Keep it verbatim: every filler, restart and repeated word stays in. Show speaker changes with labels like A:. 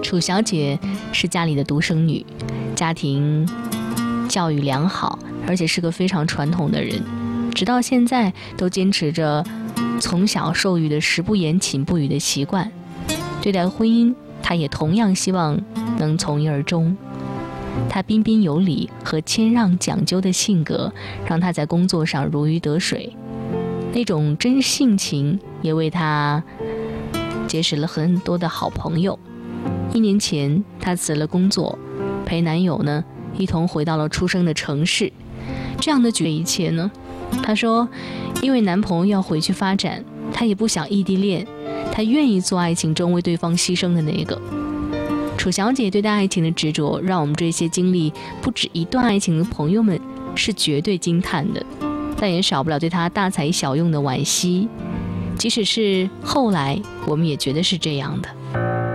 A: 楚小姐是家里的独生女，家庭教育良好，而且是个非常传统的人，直到现在都坚持着从小受育的食不言寝不语的习惯。对待婚姻，她也同样希望能从一而终。她彬彬有礼和谦让讲究的性格，让她在工作上如鱼得水。那种真性情也为她结识了很多的好朋友。一年前，她辞了工作，陪男友呢一同回到了出生的城市。这样的举一切呢，她说，因为男朋友要回去发展，她也不想异地恋，她愿意做爱情中为对方牺牲的那个。楚小姐对待爱情的执着，让我们这些经历不止一段爱情的朋友们是绝对惊叹的，但也少不了对她大材小用的惋惜。即使是后来，我们也觉得是这样的。